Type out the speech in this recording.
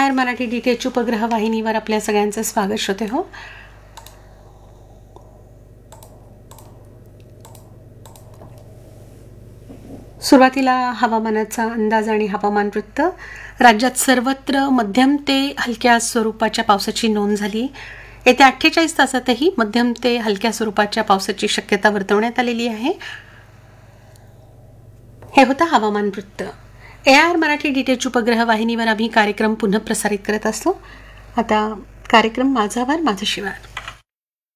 AR Marathi DTH उपग्रह वाहिनीवर आपल्या सगळ्यांचं स्वागत श्रोते हो. सुरुवातीला हवामानाचा अंदाज आणि हवामान वृत्त. राज्यात सर्वत्र मध्यम ते हलक्या स्वरूपाच्या पावसाची नोंद झाली. येत्या 48 तासातही मध्यम ते हलक्या स्वरूपाच्या पावसाची शक्यता वर्तवण्यात आलेली आहे. हे होतं हवामान वृत्त. AR मराठी DTH उपग्रह वाहिनीवर आम्ही कार्यक्रम पुनः प्रसारित करत असतो. आता कार्यक्रम माझावर माझं शिवार.